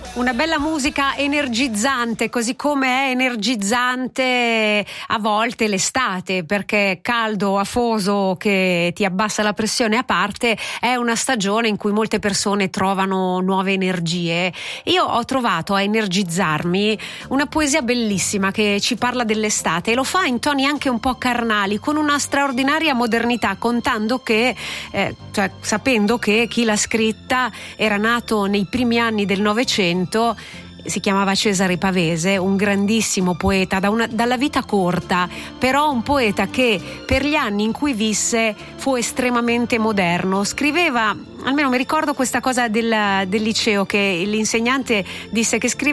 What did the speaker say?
Una bella musica energizzante, così come è energizzante a volte l'estate, perché caldo, afoso, che ti abbassa la pressione a parte, è una stagione in cui molte persone trovano nuove energie. Io ho trovato a energizzarmi una poesia bellissima che ci parla dell'estate e lo fa in toni anche un po' carnali, con una straordinaria modernità, contando che, sapendo che chi l'ha scritta era nato nei primi anni del Novecento. Si chiamava Cesare Pavese, un grandissimo poeta dalla vita corta, però un poeta che per gli anni in cui visse fu estremamente moderno. Scriveva, almeno mi ricordo questa cosa del liceo, che l'insegnante disse che scriveva